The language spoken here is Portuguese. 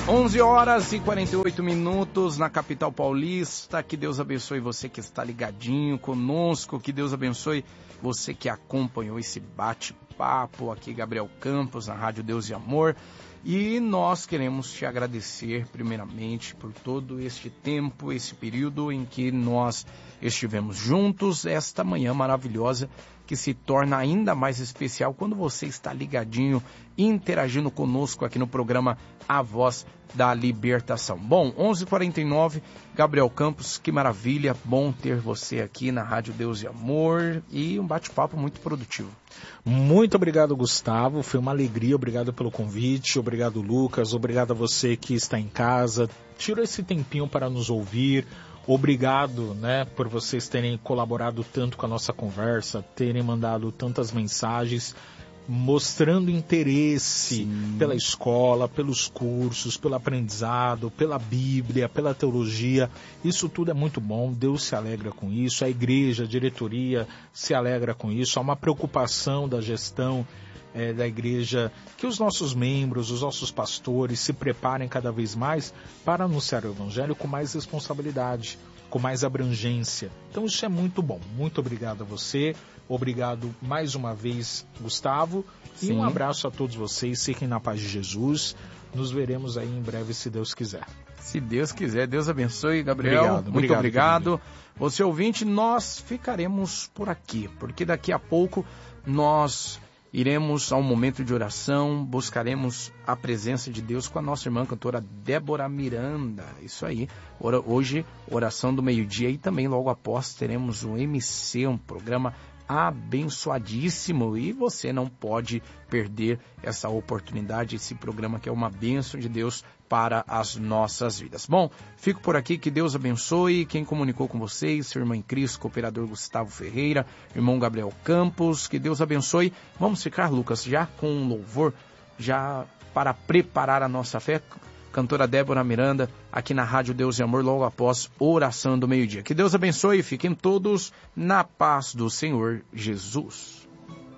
11 horas e 48 minutos na capital paulista. Que Deus abençoe você que está ligadinho conosco. Que Deus abençoe você que acompanhou esse bate-papo aqui, Gabriel Campos, na Rádio Deus e Amor. E nós queremos te agradecer primeiramente por todo este tempo, esse período em que nós estivemos juntos, esta manhã maravilhosa que se torna ainda mais especial quando você está ligadinho, interagindo conosco aqui no programa A Voz da Libertação. Bom, 11h49, Gabriel Campos, que maravilha, bom ter você aqui na Rádio Deus e Amor e um bate-papo muito produtivo. Muito obrigado, Gustavo, foi uma alegria, obrigado pelo convite, obrigado, Lucas, obrigado a você que está em casa, tirou esse tempinho para nos ouvir. Obrigado, por vocês terem colaborado tanto com a nossa conversa, terem mandado tantas mensagens, mostrando interesse pela escola, pelos cursos, pelo aprendizado, pela Bíblia, pela teologia. Isso tudo é muito bom, Deus se alegra com isso, a igreja, a diretoria se alegra com isso. Há uma preocupação da gestão da igreja, que os nossos membros, os nossos pastores se preparem cada vez mais para anunciar o evangelho com mais responsabilidade, com mais abrangência. Então isso é muito bom. Muito obrigado a você, obrigado mais uma vez, Gustavo, e um abraço a todos vocês, fiquem na paz de Jesus, nos veremos aí em breve, se Deus quiser. Se Deus quiser, Deus abençoe, Gabriel, muito obrigado. Você ouvinte, nós ficaremos por aqui, porque daqui a pouco nós iremos a um momento de oração, buscaremos a presença de Deus com a nossa irmã cantora Débora Miranda. Isso aí, hoje, oração do meio-dia, e também logo após teremos o MC, um programa abençoadíssimo, e você não pode perder essa oportunidade, esse programa que é uma bênção de Deus para as nossas vidas. Bom, fico por aqui, que Deus abençoe. Quem comunicou com vocês, seu irmão em Cristo, cooperador Gustavo Ferreira, irmão Gabriel Campos, que Deus abençoe. Vamos ficar, Lucas, já com um louvor, já para preparar a nossa fé, cantora Débora Miranda, aqui na Rádio Deus e Amor, logo após oração do meio-dia. Que Deus abençoe e fiquem todos na paz do Senhor Jesus.